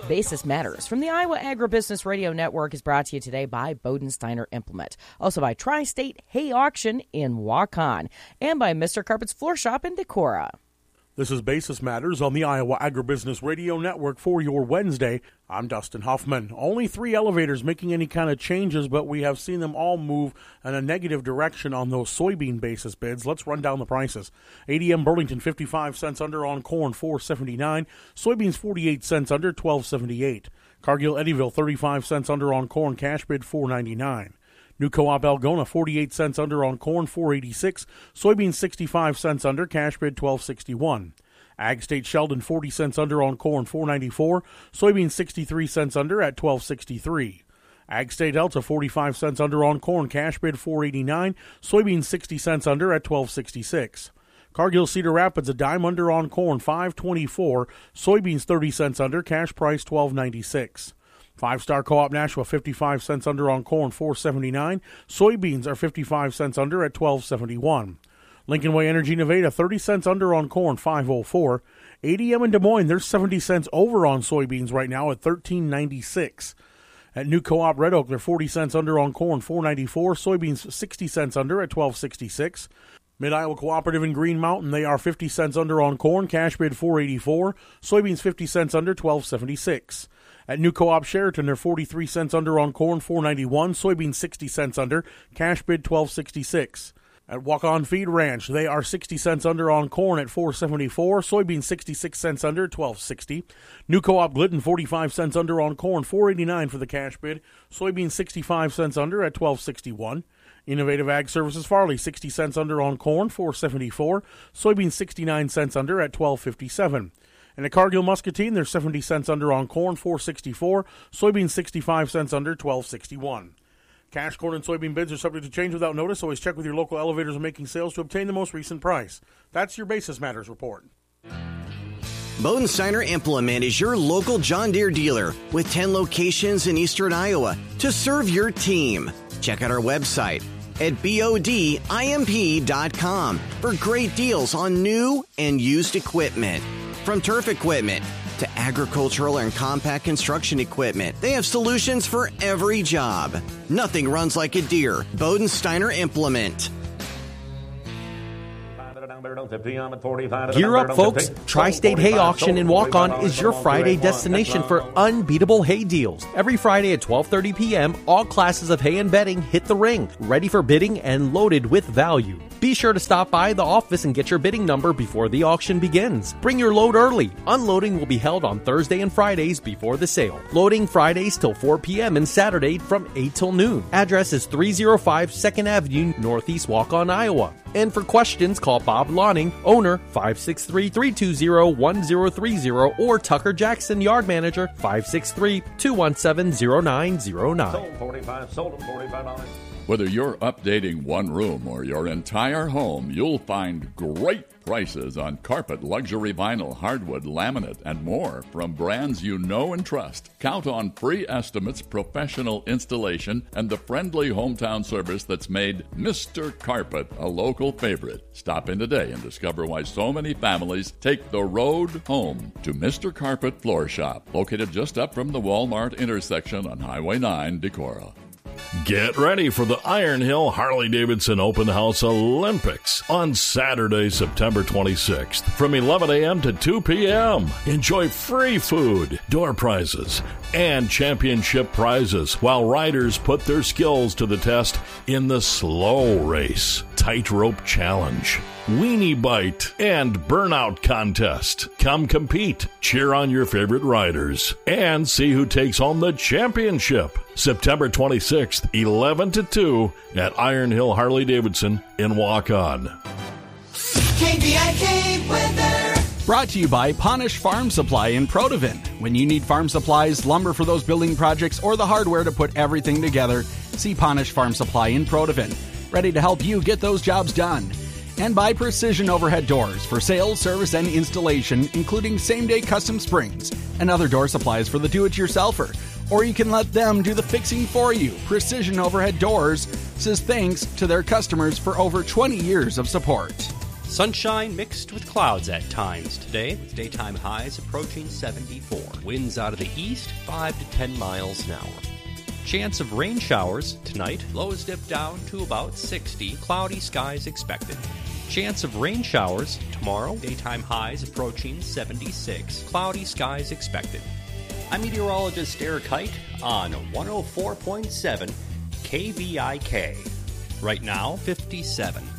Basis Matters from the Iowa Agribusiness Radio Network is brought to you today by Bodensteiner Implement, also by Tri-State Hay Auction in Waukon, and by Mr. Carpet's Floor Shop in Decorah. This is Basis Matters on the Iowa Agribusiness Radio Network for your Wednesday. I'm Dustin Huffman. Only 3 elevators making any kind of changes, but we have seen them all move in a negative direction on those soybean basis bids. Let's run down the prices. ADM Burlington 55 cents under on corn, $4.79. Soybeans 48 cents under, $12.78. Cargill Eddyville 35 cents under on corn, cash bid $4.99. New Co-op Algona, 48 cents under on corn, $4.86. Soybeans 65 cents under, cash bid $12.61. Ag State Sheldon, 40 cents under on corn, $4.94. Soybeans 63 cents under at $12.63. Ag State Delta, 45 cents under on corn, cash bid $4.89. Soybeans 60 cents under at $12.66. Cargill Cedar Rapids, a dime under on corn, $5.24. Soybeans 30 cents under, cash price $12.96. 5-Star Co-op Nashua, 55 cents under on corn, $4.79. Soybeans are 55 cents under at $12.71. Lincoln Way Energy Nevada, 30 cents under on corn, $5.04. ADM in Des Moines, they're 70 cents over on soybeans right now at $13.96. At New Co-op Red Oak, they're 40 cents under on corn, $4.94. Soybeans 60 cents under at $12.66. Mid-Iowa Cooperative in Green Mountain, they are 50 cents under on corn, cash bid $4.84. Soybeans 50 cents under, $12.76. At New Co-op Sheraton, they're 43 cents under on corn, $4.91. Soybeans 60 cents under, cash bid $12.66. At Walk-On Feed Ranch, they are 60 cents under on corn at $4.74. Soybeans 66 cents under, $12.60. New Co-op Glidden, 45 cents under on corn, $4.89 for the cash bid. Soybeans 65 cents under at $12.61. Innovative Ag Services Farley, 60 cents under on corn, $4.74. Soybeans 69 cents under at $12.57. And at Cargill Muscatine, they're 70 cents under on corn, $4.64. Soybeans 65 cents under, $12.61. Cash corn and soybean bids are subject to change without notice. Always check with your local elevators and making sales to obtain the most recent price. That's your Basis Matters report. Bodensteiner Implement is your local John Deere dealer with 10 locations in eastern Iowa to serve your team. Check out our website at bodimp.com for great deals on new and used equipment. From turf equipment to agricultural and compact construction equipment, they have solutions for every job. Nothing runs like a Deere. Bodensteiner Implement. Gear up, folks. Tri-State Hay Auction in Waukon is your Friday destination for unbeatable hay deals. Every Friday at 12:30 p.m., all classes of hay and bedding hit the ring, ready for bidding and loaded with value. Be sure to stop by the office and get your bidding number before the auction begins. Bring your load early. Unloading will be held on Thursday and Fridays before the sale. Loading Fridays till 4 p.m. and Saturday from 8 till noon. Address is 305 2nd Avenue, Northeast Waukon, Iowa. And for questions, call Bob Lawning, owner, 563-320-1030, or Tucker Jackson, yard manager, 563-217-0909. Sold 45, sold them $45. Whether you're updating one room or your entire home, you'll find great prices on carpet, luxury vinyl, hardwood, laminate, and more from brands you know and trust. Count on free estimates, professional installation, and the friendly hometown service that's made Mr. Carpet a local favorite. Stop in today and discover why so many families take the road home to Mr. Carpet Floor Shop, located just up from the Walmart intersection on Highway 9, Decorah. Get ready for the Iron Hill Harley-Davidson Open House Olympics on Saturday, September 26th from 11 a.m. to 2 p.m. Enjoy free food, door prizes, and championship prizes while riders put their skills to the test in the slow race, tightrope challenge, weenie bite, and burnout contest. Come compete, cheer on your favorite riders, and see who takes home the championship. September 26th, 11 to 2 at Iron Hill Harley-Davidson in Waukon. KVIK weather. Brought to you by Ponish Farm Supply in Protivin. When you need farm supplies, lumber for those building projects, or the hardware to put everything together, see Ponish Farm Supply in Protivin. Ready to help you get those jobs done. And by Precision Overhead Doors for sales, service, and installation, including same-day custom springs and other door supplies for the do-it-yourselfer. Or you can let them do the fixing for you. Precision Overhead Doors says thanks to their customers for over 20 years of support. Sunshine mixed with clouds at times today, with daytime highs approaching 74. Winds out of the east, 5 to 10 miles an hour. Chance of rain showers tonight. Lows dip down to about 60. Cloudy skies expected. Chance of rain showers tomorrow. Daytime highs approaching 76. Cloudy skies expected. I'm meteorologist Eric Height on 104.7 KVIK. Right now, 57.